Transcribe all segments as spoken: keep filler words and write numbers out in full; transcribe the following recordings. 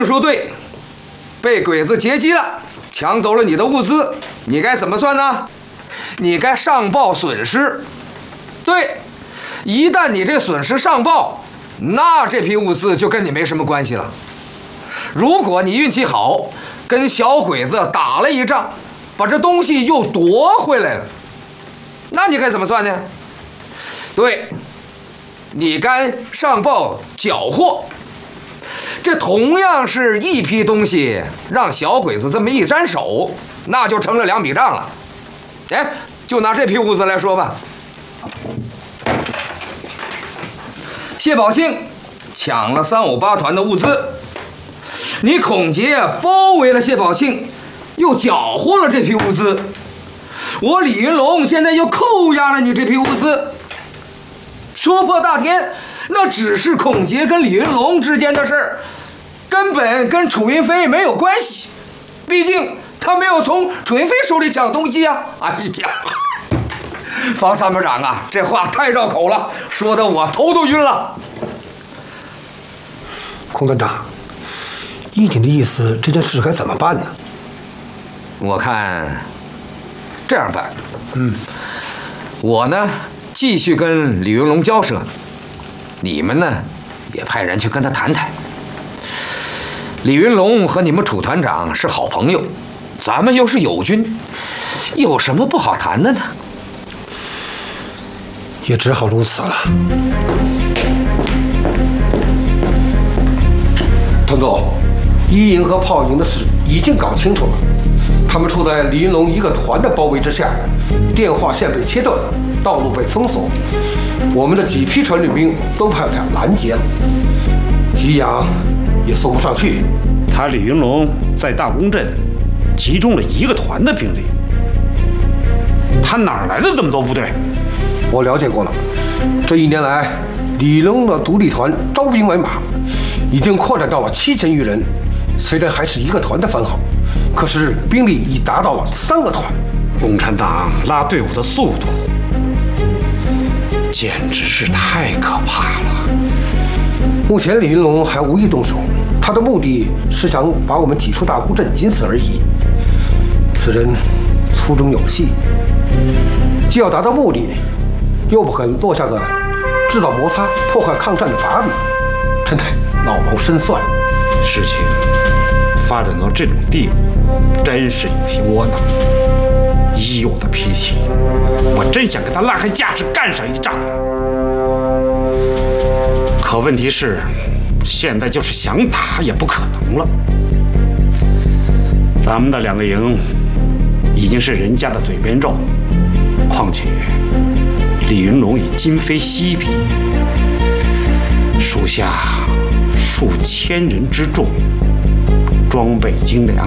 说对，被鬼子劫机了，抢走了你的物资，你该怎么算呢？你该上报损失。对，一旦你这损失上报，那这批物资就跟你没什么关系了。如果你运气好，跟小鬼子打了一仗，把这东西又夺回来了，那你该怎么算呢？对，你该上报缴获。这同样是一批东西，让小鬼子这么一沾手，那就成了两笔账了。哎，就拿这批物资来说吧，谢宝庆抢了三五八团的物资，你孔杰包围了谢宝庆，又缴获了这批物资，我李云龙现在又扣押了你这批物资。说破大天，那只是孔杰跟李云龙之间的事儿，根本跟楚云飞没有关系。毕竟他没有从楚云飞手里抢东西啊！哎呀，方参谋长啊，这话太绕口了，说的我头都晕了。 孔团长，依你的意思，这件事该怎么办呢？ 我看这样办，嗯，我呢继续跟李云龙交涉，你们呢也派人去跟他谈谈。李云龙和你们楚团长是好朋友，咱们又是友军，有什么不好谈的呢？ 也只好如此了。团总，一营和炮营的事已经搞清楚了，他们处在李云龙一个团的包围之下，电话线被切断，道路被封锁，我们的几批传令兵都派他拦截了，吉阳也送不上去。 他李云龙在大公镇集中了一个团的兵力，他哪来的这么多部队？ 我了解过了，这一年来，李云龙的独立团招兵买马，已经扩展到了七千余人。虽然还是一个团的番号，可是兵力已达到了三个团。 共产党拉队伍的速度简直是太可怕了。 目前李云龙还无意动手，他的目的是想把我们挤出大沽镇，仅此而已。此人粗中有细，既要达到目的，又不肯落下个制造摩擦、破坏抗战的把柄，真乃老谋深算。 事情发展到这种地步，真是有些窝囊。依我的脾气，我真想跟他拉开架势干上一仗。可问题是，现在就是想打也不可能了。咱们的两个营已经是人家的嘴边肉，况且李云龙已今非昔比，属下数千人之众，装备精良，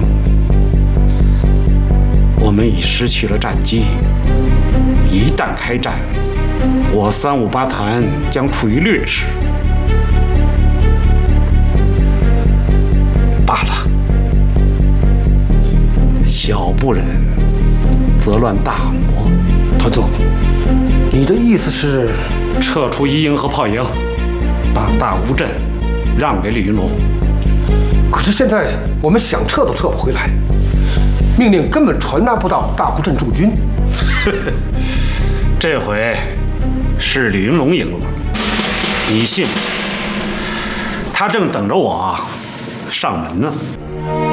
我们已失去了战机。一旦开战，我三五八团将处于劣势。罢了，小不忍则乱大谋。 团总，你的意思是撤出一营和炮营，把大沽镇让给李云龙？ 可是现在我们想撤都撤不回来，命令根本传达不到大沽镇驻军。 这回是李云龙赢了，你信不信？他正等着我上门呢。